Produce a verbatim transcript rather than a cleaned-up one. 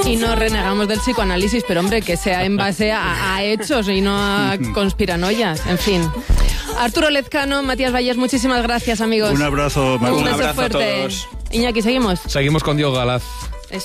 Y no renegamos del psicoanálisis, pero hombre, que sea en base a, a hechos y no a conspiranoias, en fin. Arturo Lezcano, Matías Vallés, muchísimas gracias, amigos. Un abrazo, Marta. Un beso Un abrazo fuerte. a todos. Iñaki, ¿seguimos? Seguimos con Diego Galaz.